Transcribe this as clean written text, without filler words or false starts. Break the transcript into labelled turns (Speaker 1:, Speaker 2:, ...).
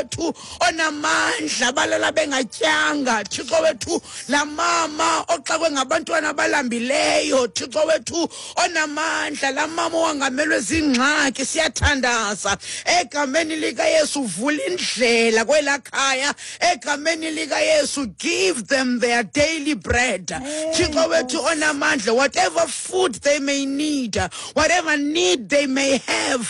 Speaker 1: wethu onamandla balala bengatyanga, Thixo wethu la mama oxakwe ngabantwana abalambileyo, Thixo wethu onamandla, la mama owangamelwe zingxaki, siyathandaza egameni lika Yesu, vula indlela kwela khaya egameni lika Yesu, give them their daily bread, Thixo wethu onamandla, whatever food they may need, whatever need they may have,